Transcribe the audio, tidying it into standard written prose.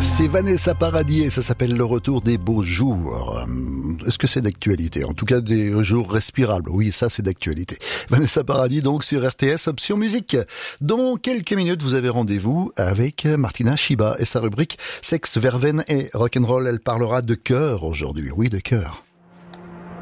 C'est Vanessa Paradis et ça s'appelle Le Retour des beaux jours. Est-ce que c'est d'actualité? En tout cas, des jours respirables. Oui, ça c'est d'actualité. Vanessa Paradis donc sur RTS Option Musique. Dans quelques minutes, vous avez rendez-vous avec Martina Shiba et sa rubrique Sexe, verveine et rock'n'roll. Elle parlera de cœur aujourd'hui. Oui, de cœur.